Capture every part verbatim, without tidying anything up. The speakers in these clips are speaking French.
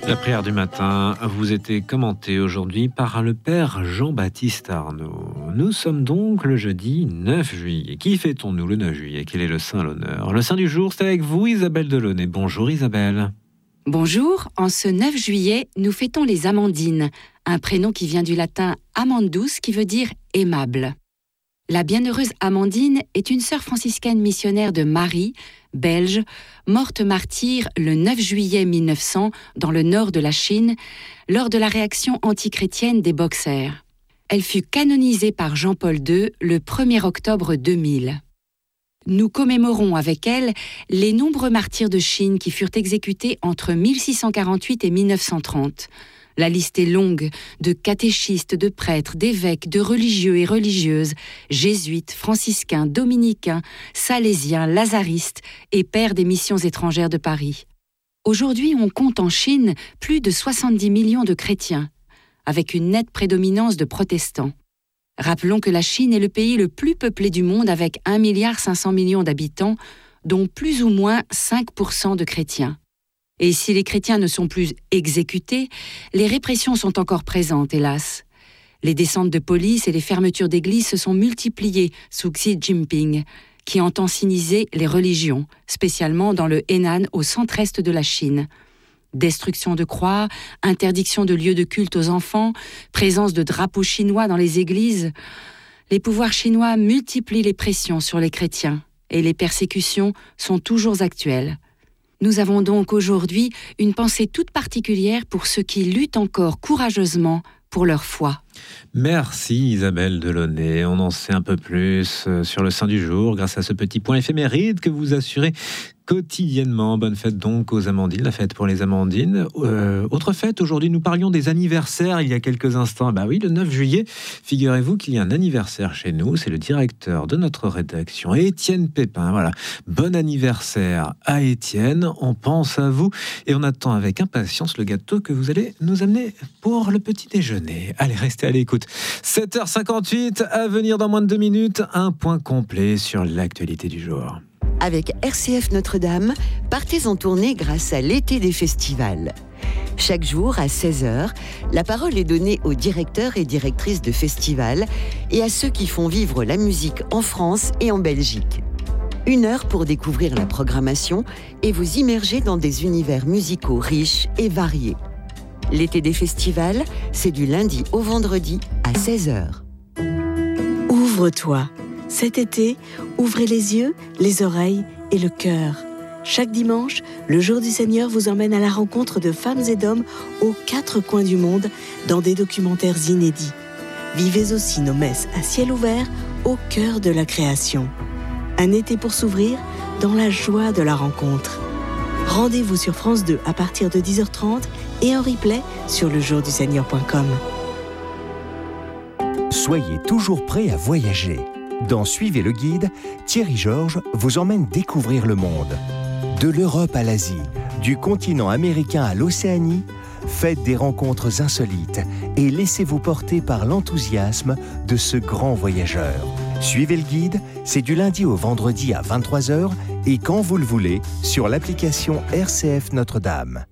La prière du matin vous était commentée aujourd'hui par le Père Jean-Baptiste Arnaud. Nous sommes donc le jeudi neuf juillet. Qui fêtons-nous le neuf juillet? Quel est le saint à l'honneur? Le saint du jour, c'est avec vous, Isabelle Delaunay. Bonjour Isabelle. Bonjour, en ce neuf juillet, nous fêtons les Amandines, un prénom qui vient du latin amandus, qui veut dire aimable. La bienheureuse Amandine est une sœur franciscaine missionnaire de Marie, belge, morte martyre le neuf juillet mille neuf cents dans le nord de la Chine, lors de la réaction antichrétienne des Boxers. Elle fut canonisée par Jean-Paul deux le premier octobre deux mille. Nous commémorons avec elle les nombreux martyrs de Chine qui furent exécutés entre mille six cent quarante-huit et mille neuf cent trente. La liste est longue, de catéchistes, de prêtres, d'évêques, de religieux et religieuses, jésuites, franciscains, dominicains, salésiens, lazaristes et pères des missions étrangères de Paris. Aujourd'hui, on compte en Chine plus de soixante-dix millions de chrétiens, avec une nette prédominance de protestants. Rappelons que la Chine est le pays le plus peuplé du monde avec un milliard cinq cents millions d'habitants, dont plus ou moins cinq pour cent de chrétiens. Et si les chrétiens ne sont plus exécutés, les répressions sont encore présentes, hélas. Les descentes de police et les fermetures d'églises se sont multipliées sous Xi Jinping, qui entend siniser les religions, spécialement dans le Henan au centre-est de la Chine. Destruction de croix, interdiction de lieux de culte aux enfants, présence de drapeaux chinois dans les églises. Les pouvoirs chinois multiplient les pressions sur les chrétiens et les persécutions sont toujours actuelles. Nous avons donc aujourd'hui une pensée toute particulière pour ceux qui luttent encore courageusement pour leur foi. Merci Isabelle Delaunay. On en sait un peu plus sur le saint du jour grâce à ce petit point éphéméride que vous assurez quotidiennement. Bonne fête donc aux Amandines, la fête pour les Amandines. Euh, autre fête, aujourd'hui nous parlions des anniversaires il y a quelques instants. Bah oui, le neuf juillet, figurez-vous qu'il y a un anniversaire chez nous. C'est le directeur de notre rédaction, Étienne Pépin. Voilà, bon anniversaire à Étienne. On pense à vous et on attend avec impatience le gâteau que vous allez nous amener pour le petit déjeuner. Allez, restez à l'écoute. sept heures cinquante-huit, à venir dans moins de deux minutes, un point complet sur l'actualité du jour. Avec R C F Notre-Dame, partez en tournée grâce à l'été des festivals. Chaque jour, à seize heures, la parole est donnée aux directeurs et directrices de festivals et à ceux qui font vivre la musique en France et en Belgique. Une heure pour découvrir la programmation et vous immerger dans des univers musicaux riches et variés. L'été des festivals, c'est du lundi au vendredi à seize heures. Ouvre-toi. Cet été, ouvrez les yeux, les oreilles et le cœur. Chaque dimanche, le Jour du Seigneur vous emmène à la rencontre de femmes et d'hommes aux quatre coins du monde dans des documentaires inédits. Vivez aussi nos messes à ciel ouvert au cœur de la création. Un été pour s'ouvrir dans la joie de la rencontre. Rendez-vous sur France deux à partir de dix heures trente et en replay sur le jour du seigneur point com. Soyez toujours prêts à voyager. Dans Suivez le guide, Thierry Georges vous emmène découvrir le monde. De l'Europe à l'Asie, du continent américain à l'Océanie, faites des rencontres insolites et laissez-vous porter par l'enthousiasme de ce grand voyageur. Suivez le guide, c'est du lundi au vendredi à vingt-trois heures et quand vous le voulez sur l'application R C F Notre-Dame.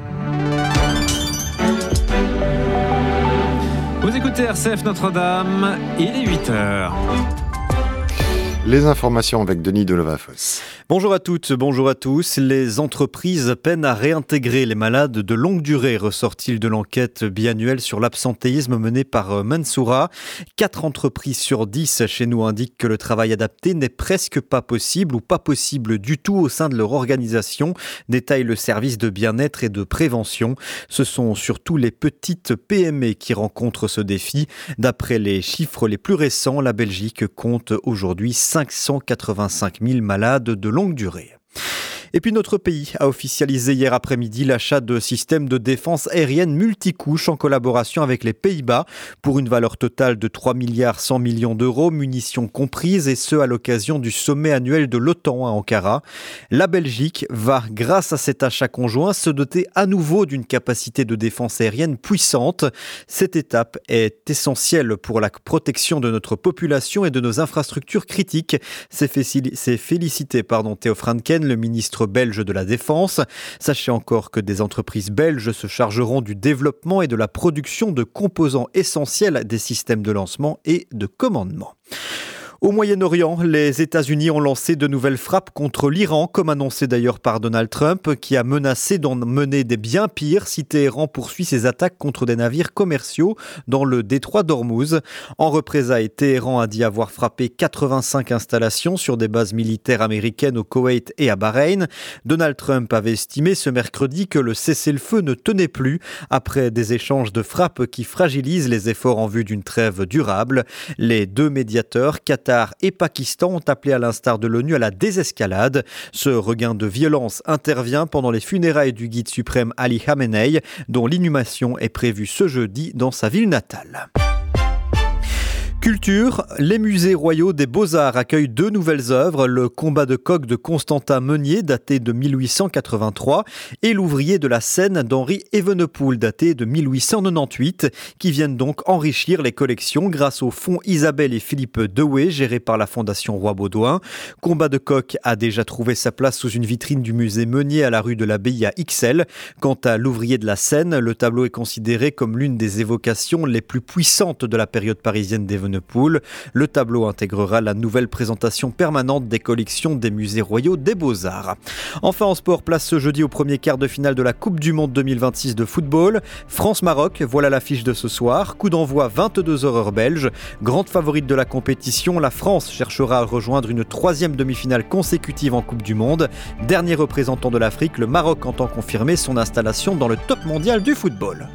Vous écoutez R C F Notre-Dame, il est huit heures. Les informations avec Denis Deleva-Fosse. Bonjour à toutes, bonjour à tous. Les entreprises peinent à réintégrer les malades de longue durée, ressort-il de l'enquête biannuelle sur l'absentéisme menée par Mansoura. Quatre entreprises sur dix chez nous indiquent que le travail adapté n'est presque pas possible ou pas possible du tout au sein de leur organisation, détaille le service de bien-être et de prévention. Ce sont surtout les petites P M E qui rencontrent ce défi. D'après les chiffres les plus récents, la Belgique compte aujourd'hui cinq cent quatre-vingt-cinq mille malades de longue durée. Et puis notre pays a officialisé hier après-midi l'achat de systèmes de défense aérienne multicouches en collaboration avec les Pays-Bas pour une valeur totale de trois milliards cent millions d'euros, munitions comprises, et ce à l'occasion du sommet annuel de l'OTAN à Ankara. La Belgique va, grâce à cet achat conjoint, se doter à nouveau d'une capacité de défense aérienne puissante. Cette étape est essentielle pour la protection de notre population et de nos infrastructures critiques. C'est félicité pardon, Theo Franken, le ministre ministre belge de la Défense. Sachez encore que des entreprises belges se chargeront du développement et de la production de composants essentiels des systèmes de lancement et de commandement. Au Moyen-Orient, les États-Unis ont lancé de nouvelles frappes contre l'Iran, comme annoncé d'ailleurs par Donald Trump, qui a menacé d'en mener des bien pires si Téhéran poursuit ses attaques contre des navires commerciaux dans le détroit d'Ormuz. En représailles, Téhéran a dit avoir frappé quatre-vingt-cinq installations sur des bases militaires américaines au Koweït et à Bahreïn. Donald Trump avait estimé ce mercredi que le cessez-le-feu ne tenait plus après des échanges de frappes qui fragilisent les efforts en vue d'une trêve durable. Les deux médiateurs, Qatar et Pakistan, ont appelé à l'instar de l'ONU à la désescalade. Ce regain de violence intervient pendant les funérailles du guide suprême Ali Khamenei, dont l'inhumation est prévue ce jeudi dans sa ville natale. Culture, les musées royaux des Beaux-Arts accueillent deux nouvelles œuvres, le combat de coq de Constantin Meunier, daté de mille huit cent quatre-vingt-trois, et l'ouvrier de la Seine d'Henri Evenepoel, daté de mille huit cent quatre-vingt-dix-huit, qui viennent donc enrichir les collections grâce au fonds Isabelle et Philippe Dewey, géré par la Fondation Roi-Baudouin. Combat de coq a déjà trouvé sa place sous une vitrine du musée Meunier à la rue de l'Abbaye à Ixelles. Quant à l'ouvrier de la Seine, le tableau est considéré comme l'une des évocations les plus puissantes de la période parisienne d'Evenepoel. Le tableau intégrera la nouvelle présentation permanente des collections des musées royaux des Beaux-Arts. Enfin en sport, place ce jeudi au premier quart de finale de la Coupe du Monde deux mille vingt-six de football. France-Maroc, voilà l'affiche de ce soir. Coup d'envoi vingt-deux heures heure belge. Grande favorite de la compétition, la France cherchera à rejoindre une troisième demi-finale consécutive en Coupe du Monde. Dernier représentant de l'Afrique, le Maroc entend confirmer son installation dans le top mondial du football.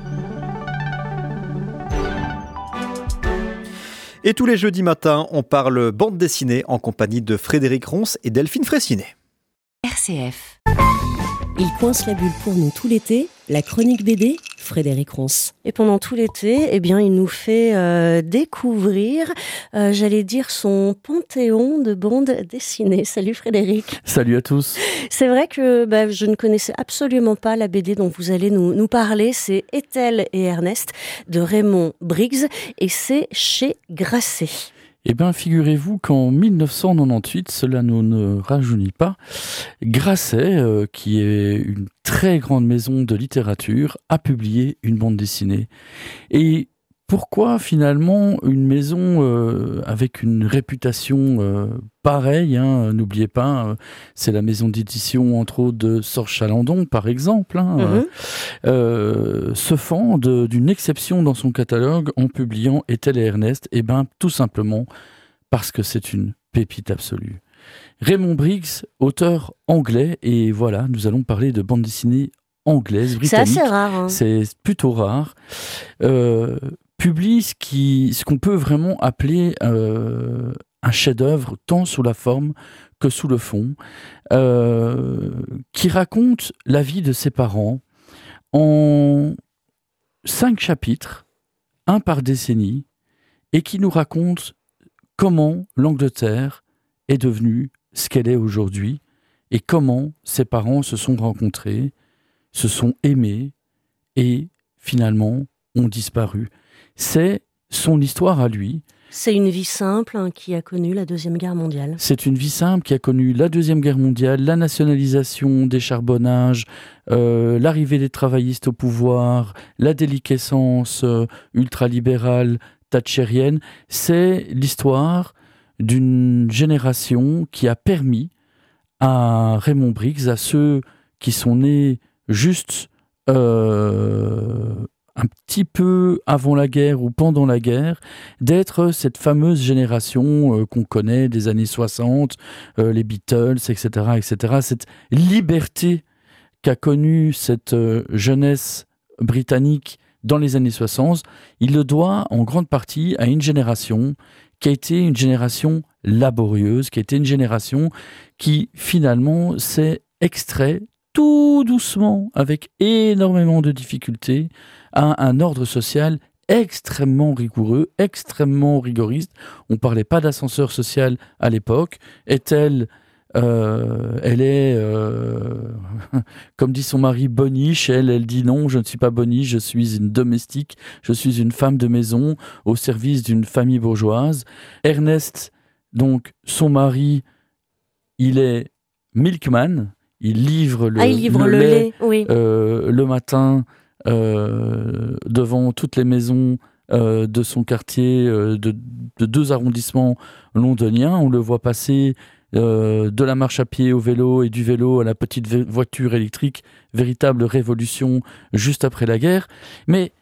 Et tous les jeudis matins, on parle bande dessinée en compagnie de Frédéric Ronce et Delphine Fraissinet. R C F. Il coince la bulle pour nous tout l'été, la chronique B D, Frédéric Ronce. Et pendant tout l'été, eh bien, il nous fait euh, découvrir, euh, j'allais dire, son panthéon de bandes dessinées. Salut Frédéric. Salut à tous. C'est vrai que bah, je ne connaissais absolument pas la B D dont vous allez nous, nous parler. C'est Ethel et Ernest de Raymond Briggs et c'est chez Grasset. Eh bien, figurez-vous qu'en mille neuf cent quatre-vingt-dix-huit, cela nous ne rajeunit pas, Grasset, euh, qui est une très grande maison de littérature, a publié une bande dessinée. Et pourquoi finalement une maison euh, avec une réputation euh, pareille, hein, n'oubliez pas, euh, c'est la maison d'édition entre autres de Sorge Chalandon par exemple, hein, mm-hmm. euh, se fend de, d'une exception dans son catalogue en publiant Ethel et Ernest. Eh bien tout simplement parce que c'est une pépite absolue. Raymond Briggs, auteur anglais, et voilà, nous allons parler de bande dessinée anglaise, britannique. C'est assez rare. Hein. C'est plutôt rare. Euh, publie ce, qui, ce qu'on peut vraiment appeler euh, un chef-d'œuvre, tant sous la forme que sous le fond, euh, qui raconte la vie de ses parents en cinq chapitres, un par décennie, et qui nous raconte comment l'Angleterre est devenue ce qu'elle est aujourd'hui et comment ses parents se sont rencontrés, se sont aimés et finalement ont disparu. C'est son histoire à lui. C'est une vie simple hein, qui a connu la Deuxième Guerre mondiale. C'est une vie simple qui a connu la Deuxième Guerre mondiale, la nationalisation des charbonnages, euh, l'arrivée des travaillistes au pouvoir, la déliquescence euh, ultralibérale thatchérienne. C'est l'histoire d'une génération qui a permis à Raymond Briggs, à ceux qui sont nés juste euh, un petit peu avant la guerre ou pendant la guerre, d'être cette fameuse génération euh, qu'on connaît des années soixante, euh, les Beatles, et cetera, et cetera. Cette liberté qu'a connue cette euh, jeunesse britannique dans les années soixante, il le doit en grande partie à une génération qui a été une génération laborieuse, qui a été une génération qui finalement s'est extrait tout doucement, avec énormément de difficultés, à un ordre social extrêmement rigoureux, extrêmement rigoriste. On ne parlait pas d'ascenseur social à l'époque. Est-elle, euh, elle est, euh, comme dit son mari, boniche. Elle, elle dit non, je ne suis pas boniche, je suis une domestique, je suis une femme de maison au service d'une famille bourgeoise. Ernest, donc son mari, il est milkman. il livre le, ah, il livre le le lait, lait oui. euh, le matin euh, devant toutes les maisons euh, de son quartier, euh, de, de deux arrondissements londoniens. On le voit passer euh, de la marche à pied au vélo et du vélo à la petite vé- voiture électrique, véritable révolution juste après la guerre. Mais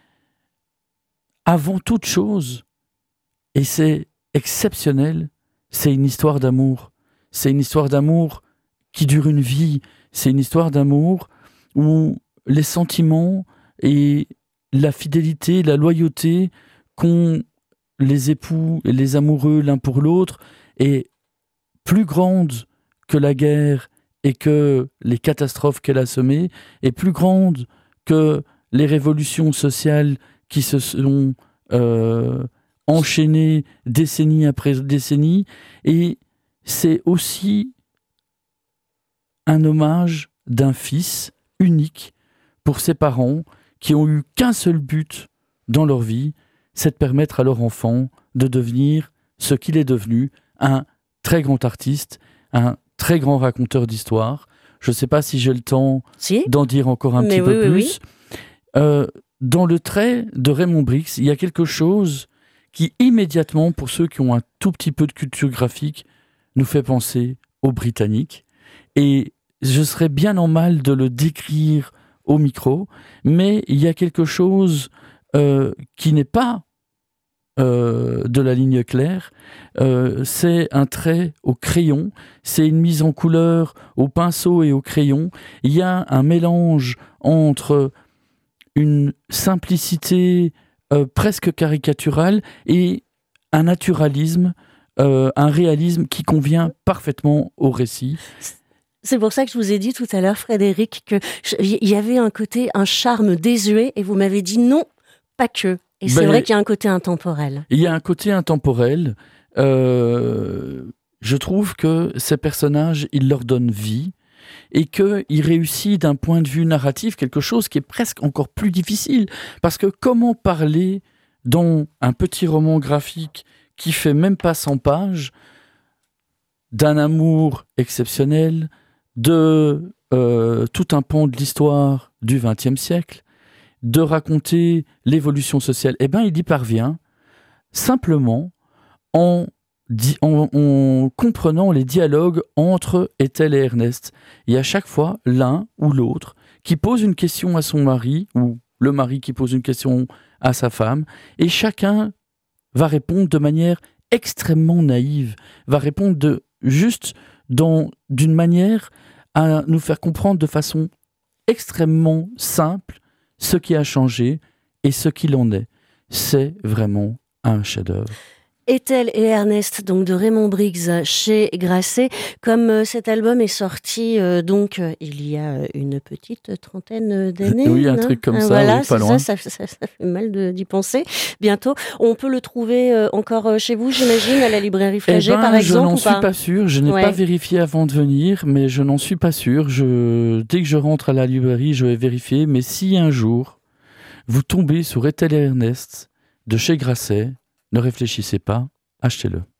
avant toute chose, et c'est exceptionnel, c'est une histoire d'amour. C'est une histoire d'amour qui dure une vie. C'est une histoire d'amour où les sentiments et la fidélité, la loyauté qu'ont les époux et les amoureux l'un pour l'autre est plus grande que la guerre et que les catastrophes qu'elle a semées, est plus grande que les révolutions sociales qui se sont euh, enchaînées décennie après décennie. Et c'est aussi un hommage d'un fils unique pour ses parents qui ont eu qu'un seul but dans leur vie, c'est de permettre à leur enfant de devenir ce qu'il est devenu, un très grand artiste, un très grand raconteur d'histoire. Je ne sais pas si j'ai le temps si. d'en dire encore un Mais petit oui, peu oui, plus. Oui. Euh, dans le trait de Raymond Brix, il y a quelque chose qui immédiatement, pour ceux qui ont un tout petit peu de culture graphique, nous fait penser aux Britanniques. Et je serais bien en mal de le décrire au micro, mais il y a quelque chose euh, qui n'est pas euh, de la ligne claire. Euh, c'est un trait au crayon, c'est une mise en couleur au pinceau et au crayon. Il y a un mélange entre une simplicité euh, presque caricaturale et un naturalisme, euh, un réalisme qui convient parfaitement au récit. C'est pour ça que je vous ai dit tout à l'heure, Frédéric, qu'il y avait un côté, un charme désuet, et vous m'avez dit non, pas que. Et ben, c'est vrai qu'il y a un côté intemporel. Il y a un côté intemporel. Euh, je trouve que ces personnages, ils leur donnent vie, et qu'il réussit d'un point de vue narratif quelque chose qui est presque encore plus difficile. Parce que comment parler dans un petit roman graphique qui fait même pas cent pages d'un amour exceptionnel, de euh, tout un pan de l'histoire du vingtième siècle, de raconter l'évolution sociale. Eh bien, il y parvient simplement en, di- en, en comprenant les dialogues entre Ethel et Ernest. Il y a à chaque fois l'un ou l'autre qui pose une question à son mari, ou le mari qui pose une question à sa femme, et chacun va répondre de manière extrêmement naïve, va répondre de, juste dans, d'une manière à nous faire comprendre de façon extrêmement simple ce qui a changé et ce qu'il en est. C'est vraiment un chef-d'œuvre. Ethel et Ernest, donc de Raymond Brix chez Grasset. Comme euh, cet album est sorti euh, donc euh, il y a une petite trentaine d'années. Oui, un hein truc comme euh, ça, voilà, oui, pas loin. Ça, ça, ça, ça fait mal de, d'y penser. Bientôt, on peut le trouver euh, encore chez vous, j'imagine, à la librairie Flagey, eh ben, par exemple. Je n'en ou suis pas, pas sûr. Je n'ai ouais. pas vérifié avant de venir, mais je n'en suis pas sûr. Je... Dès que je rentre à la librairie, je vais vérifier. Mais si un jour vous tombez sur Ethel et Ernest de chez Grasset, ne réfléchissez pas. Achetez-le.